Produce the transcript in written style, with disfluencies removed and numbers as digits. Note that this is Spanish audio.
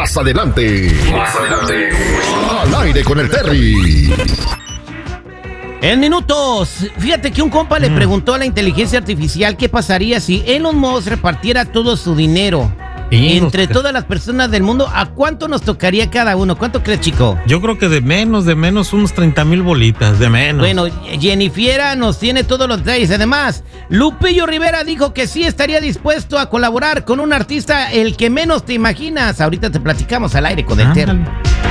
Más adelante. Al aire con el Terry. En minutos, fíjate que un compa le preguntó a la inteligencia artificial qué pasaría si Elon Musk repartiera todo su dinero entre todas las personas del mundo. ¿A cuánto nos tocaría cada uno? ¿Cuánto crees, chico? Yo creo que de menos unos 30,000 bolitas, de menos. Bueno, Jennifiera nos tiene todos los detalles. Además, Lupillo Rivera dijo que sí estaría dispuesto a colaborar con un artista el que menos te imaginas. Ahorita te platicamos al aire con el Terry.